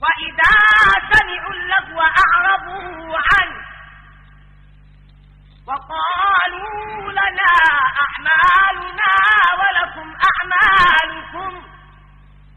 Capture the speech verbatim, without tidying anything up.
وإذا سمعوا اللغو أعرضوا عنه وقالوا لنا أعمالنا